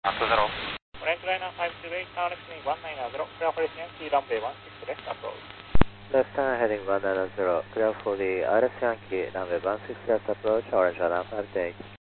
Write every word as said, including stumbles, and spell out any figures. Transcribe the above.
After zero. Orange Liner five two eight, now listening one nine zero, clear for the Yankee runway one six left approach. Left turn heading one nine zero, clear for the R S Yankee runway one six left approach, Orange Liner five two eight.